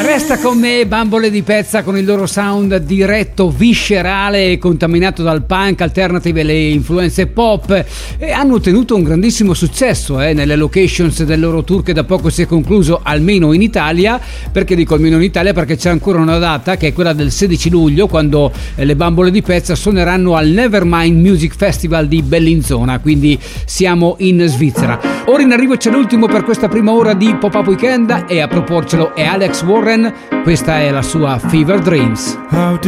Resta con me Bambole di Pezza con il loro sound diretto, viscerale e contaminato dal punk alternative e le influenze pop, e hanno ottenuto un grandissimo successo nelle locations del loro tour che da poco si è concluso, almeno in Italia. Perché dico almeno in Italia? Perché c'è ancora una data, che è quella del 16 luglio, quando le Bambole di Pezza suoneranno al Nevermind Music Festival di Bellinzona, quindi siamo in Svizzera. Ora in arrivo c'è l'ultimo per questa prima ora di Pop-Up Weekend, e a proporcelo è Alex Warren. Questa è la sua Fever Dreams.